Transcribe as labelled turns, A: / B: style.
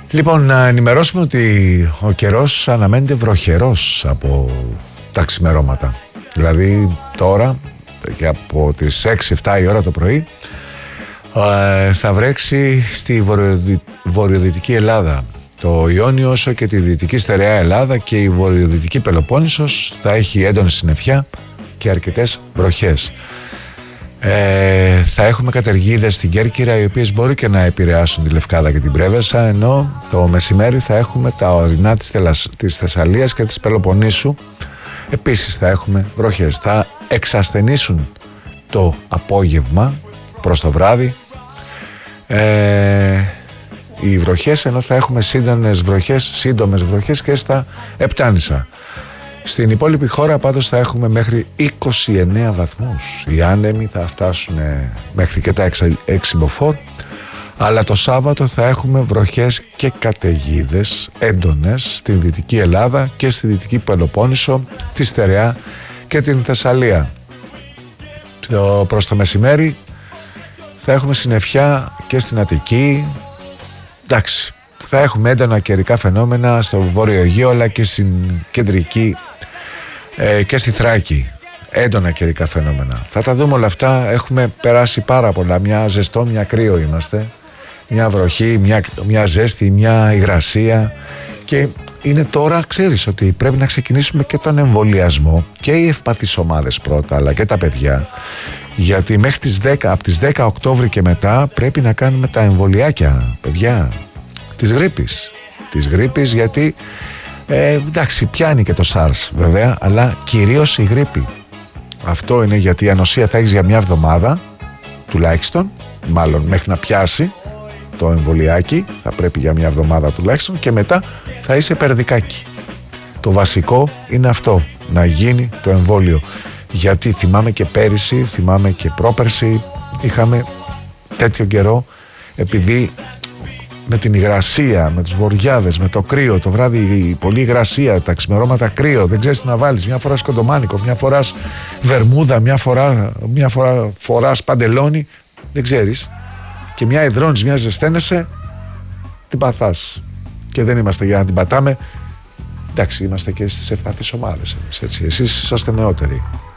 A: Λοιπόν, να ενημερώσουμε ότι ο καιρός αναμένεται βροχερός από τα ξημερώματα. Δηλαδή τώρα και από τις 6-7 η ώρα το πρωί θα βρέξει στη βορειοδυτική Ελλάδα. Το Ιόνιο όσο και τη δυτική στερεά Ελλάδα και η βορειοδυτική Πελοπόννησος θα έχει έντονη συννεφιά και αρκετές βροχές. Θα έχουμε καταιγίδες στην Κέρκυρα, οι οποίες μπορεί και να επηρεάσουν τη Λευκάδα και την Πρέβεσα, ενώ το μεσημέρι θα έχουμε τα ορεινά της Θεσσαλίας και της Πελοποννήσου. Επίσης θα έχουμε βροχές. Θα εξασθενήσουν το απόγευμα προς το βράδυ οι βροχές, ενώ θα έχουμε σύντομες βροχές και στα Επτάνησα. Στην υπόλοιπη χώρα πάντως θα έχουμε μέχρι 29 βαθμούς. Οι άνεμοι θα φτάσουν μέχρι και τα 6 μποφόρ, αλλά το Σάββατο θα έχουμε βροχές και καταιγίδες έντονες στην Δυτική Ελλάδα και στη Δυτική Πελοπόννησο, τη Στερεά και την Θεσσαλία. Προς το μεσημέρι θα έχουμε συννεφιά και στην Αττική. Εντάξει, θα έχουμε έντονα καιρικά φαινόμενα στο Βόρειο Αιγαίο αλλά και στην Κεντρική και στη Θράκη. Έντονα καιρικά φαινόμενα. Θα τα δούμε όλα αυτά. Έχουμε περάσει πάρα πολλά. Μια ζεστό, μια κρύο είμαστε. Μια βροχή, μια ζέστη, μια υγρασία. Και είναι τώρα, ξέρεις ότι πρέπει να ξεκινήσουμε και τον εμβολιασμό και οι ευπαθείς ομάδες πρώτα, αλλά και τα παιδιά. Γιατί μέχρι τις 10, από τις 10 Οκτώβρη και μετά πρέπει να κάνουμε τα εμβολιάκια, παιδιά, της γρίπης. Της γρίπης, γιατί εντάξει, πιάνει και το SARS βέβαια, αλλά κυρίως η γρίπη. Αυτό είναι γιατί η ανοσία θα έχεις για μια εβδομάδα τουλάχιστον, μάλλον μέχρι να πιάσει το εμβολιάκι θα πρέπει για μια εβδομάδα τουλάχιστον, και μετά θα είσαι περδικάκι. Το βασικό είναι αυτό, να γίνει το εμβόλιο, γιατί θυμάμαι και πέρυσι, θυμάμαι και πρόπερσι είχαμε τέτοιο καιρό, επειδή με την υγρασία, με τους βοριάδες, με το κρύο, το βράδυ πολύ υγρασία, τα ξημερώματα κρύο, δεν ξέρεις τι να βάλεις, μια φορά σκοντομάνικο, μια φορά βερμούδα, μια φορά φοράς παντελόνι, δεν ξέρεις, και μια υδρώνεις, μια ζεσταίνεσαι, την παθάς. Και δεν είμαστε για να την πατάμε. Εντάξει, είμαστε και στις ευπαθείς ομάδες εμείς, έτσι. Εσείς είσαστε νεότεροι.